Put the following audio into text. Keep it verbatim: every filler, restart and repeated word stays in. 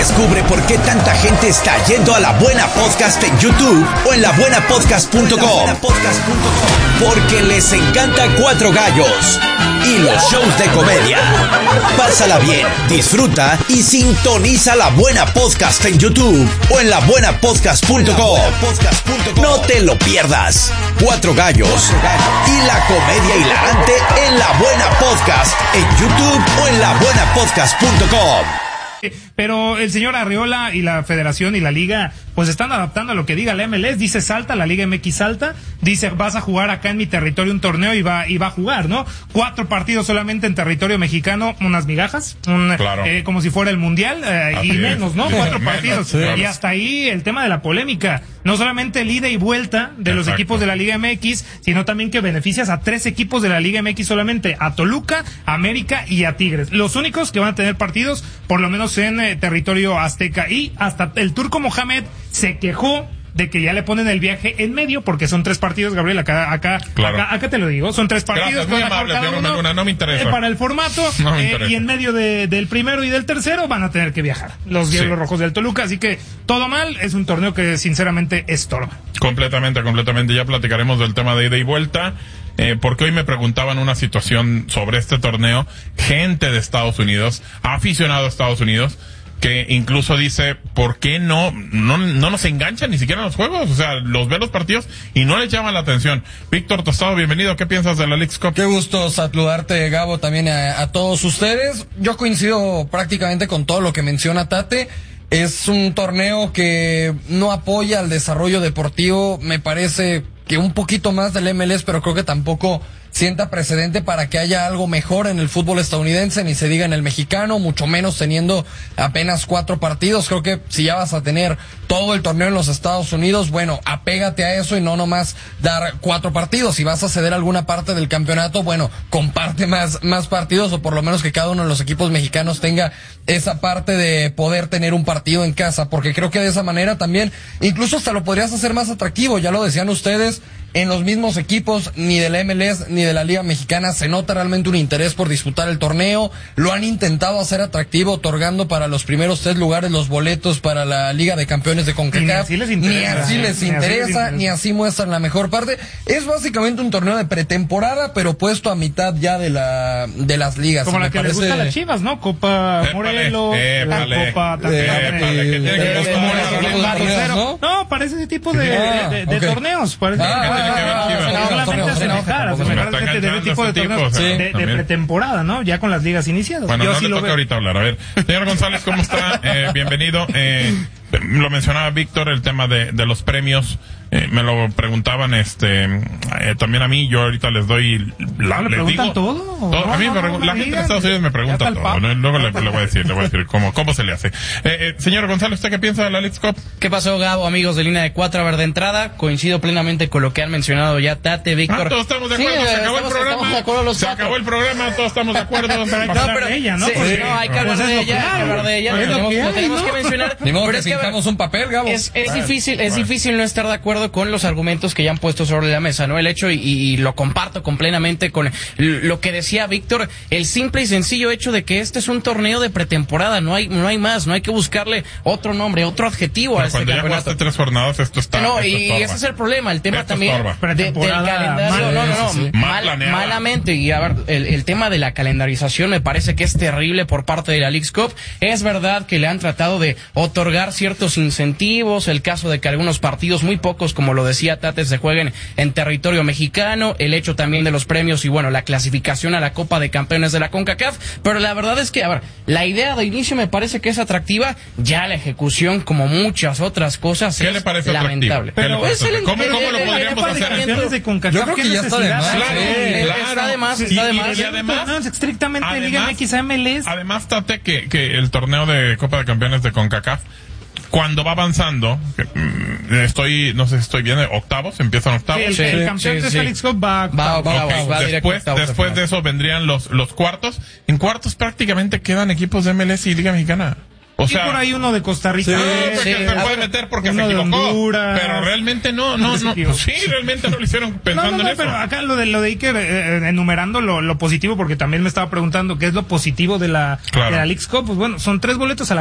Descubre por qué tanta gente está yendo a La Buena Podcast en YouTube o en la buena podcast punto com. Porque les encanta Cuatro Gallos y los shows de comedia. Pásala bien, disfruta y sintoniza La Buena Podcast en YouTube o en la buena podcast punto com. No te lo pierdas. Cuatro Gallos y la comedia hilarante en La Buena Podcast en YouTube o en la buena podcast punto com. Pero el señor Arriola y la federación y la liga pues están adaptando a lo que diga la M L S. Dice salta, la Liga M X salta, dice vas a jugar acá en mi territorio un torneo y va y va a jugar, ¿no? Cuatro partidos solamente en territorio mexicano, unas migajas, un, claro. eh, como si fuera el mundial, eh, y menos, ¿no? Cuatro menos, partidos. Sí. Y hasta ahí el tema de la polémica. No solamente el ida y vuelta de los Exacto. equipos de la Liga M X, sino también que beneficias a tres equipos de la Liga M X solamente, a Toluca, a América y a Tigres. Los únicos que van a tener partidos, por lo menos en eh, territorio azteca. Y hasta el Turco Mohamed se quejó de que ya le ponen el viaje en medio, porque son tres partidos, Gabriel, acá acá, claro. acá, acá te lo digo, son tres partidos. Gracias, muy amable, cada uno, uno, no me interesa. Eh, para el formato, no me eh, interesa. y en medio de, del primero y del tercero van a tener que viajar los Diablos sí. Rojos del Toluca, así que todo mal, es un torneo que sinceramente estorba. Completamente, completamente, ya platicaremos del tema de ida y vuelta. Eh, porque hoy me preguntaban una situación sobre este torneo, gente de Estados Unidos, aficionado a Estados Unidos, que incluso dice, ¿por qué no, no, no nos enganchan ni siquiera en los juegos? O sea, los ve los partidos y no les llama la atención. Víctor Tostado, bienvenido. ¿Qué piensas de la Leagues Cup? Qué gusto saludarte, Gabo, también a, a todos ustedes. Yo coincido prácticamente con todo lo que menciona Tate. Es un torneo que no apoya al desarrollo deportivo. Me parece que un poquito más del M L S, pero creo que tampoco sienta precedente para que haya algo mejor en el fútbol estadounidense, ni se diga en el mexicano, mucho menos teniendo apenas cuatro partidos. Creo que si ya vas a tener todo el torneo en los Estados Unidos, bueno, apégate a eso y no nomás dar cuatro partidos. Si vas a ceder alguna parte del campeonato, bueno, comparte más, más partidos, o por lo menos que cada uno de los equipos mexicanos tenga esa parte de poder tener un partido en casa, porque creo que de esa manera también, incluso hasta lo podrías hacer más atractivo. Ya lo decían ustedes, en los mismos equipos, ni del M L S ni de la Liga Mexicana se nota realmente un interés por disputar el torneo. Lo han intentado hacer atractivo, otorgando para los primeros tres lugares los boletos para la Liga de Campeones de CONCACAF. Ni así les interesa, ni así les ni interesa, así les interesa. ni así muestran la mejor parte. Es básicamente un torneo de pretemporada, pero puesto a mitad ya de la de las ligas. Como la me que parece... les gusta a las Chivas, ¿no? Copa Épale, Morelos, épale, Copa también. épale, que tiene que Eh, ver eh, como eh, una- eh, una- torneos, ¿no? ¿no? No, parece ese tipo de, Ah, de, de, ok. de torneos. Parece Ah, que tiene que ver ah, Chivas. ah, no, solamente torneos, a torneos, semejar, a torneos, semejar torneos. gente de ese tipo de Este torneos tipo, sí, de, de también. pretemporada, ¿no? Ya con las ligas iniciadas. Bueno, Yo no así le lo toca veo. ahorita hablar. A ver, señor González, ¿cómo está? Eh, bienvenido. Eh, lo mencionaba Víctor, el tema de, de los premios. Eh, me lo preguntaban este eh, también a mí. Yo ahorita les doy la, ¿No le les preguntan digo, todo? todo. A mí No, me no, pregun- no la me gente de digan. Estados Unidos me Ya pregunta está el todo, papo. ¿no? Luego le, le voy a decir, le voy a decir cómo, cómo se le hace. Eh, eh, señor González, ¿usted qué piensa de la Leagues Cup? ¿Qué pasó, Gabo, amigos de Línea de Cuatro? A ver, de entrada, coincido plenamente con lo que han mencionado ya Tate, Víctor. Ah, todos estamos de Sí, acuerdo, se eh, acabó el estamos- estamos de programa. acuerdo los Se cuatro. acabó el programa, todos estamos de acuerdo. Pero hay que No, hablar pero- de ella, ¿no? sí, Porque- no, hay que pues hablar es de lo ella, que hay que hay. hablar de ella, Es lo lo tenemos, que lo hay, tenemos ¿no? que mencionar. Ni modo Pero que es que, a ver, sintamos un papel, Gabo. Es, es Bueno, difícil, es bueno. difícil no estar de acuerdo con los argumentos que ya han puesto sobre la mesa, ¿no? El hecho, y, y lo comparto completamente con lo que decía Víctor, el simple y sencillo hecho de que este es un torneo de pretemporada, no hay, no hay más, no hay que buscarle otro nombre, otro adjetivo Pero a este cuando ya campeonato. jugaste tres jornadas, esto está. No, esto y estorba. ese es el problema, el tema Esto también estorba. de- del Pretemporada calendario. mal, No, no, no, sí, sí. Mal mal- planeada. malamente. Y a ver, el, el tema de la calendarización me parece que es terrible por parte de la Leagues Cup. Es verdad que le han tratado de otorgar ciertos incentivos, el caso de que algunos partidos, muy pocos, como lo decía Tate, se jueguen en territorio mexicano, el hecho también de los premios y bueno, la clasificación a la Copa de Campeones de la CONCACAF, pero la verdad es que, a ver, la idea de inicio me parece que es atractiva, ya la ejecución, como muchas otras cosas, ¿Qué es le parece lamentable. atractivo? ¿Qué le Pero parece es el- ¿Cómo, el- cómo lo el- el- podríamos el- hacer? Campeones de CONCACAF, Yo creo que ¿qué ya está de necesidad? más, Claro, sí. claro. Está de más, está Y- de y- más. y además- No, es estrictamente Además- Liga M X A M L S. Además, Tate, que, que el torneo de Copa de Campeones de CONCACAF, cuando va avanzando, que, mm, estoy, no sé si estoy bien, octavos, empiezan octavos. Sí, el, Sí, el campeón sí, de esta sí. Leagues Cup va, Va- va- Ok, va directo a después, octavos de después final. de eso vendrían los, los cuartos. En cuartos prácticamente quedan equipos de M L S y Liga Mexicana. O y sea, por ahí uno de Costa Rica. no, Sí, porque sí. se puede meter porque Uno se de equivocó. Honduras. Pero realmente no, no, Se no. equivocó. Pues sí, realmente no lo hicieron No, pensando no, no, en eso. pero acá lo de, lo de Iker, eh, enumerando lo, lo positivo, porque también me estaba preguntando qué es lo positivo de la, Claro. de la Leagues Cup. Pues bueno, son tres boletos a la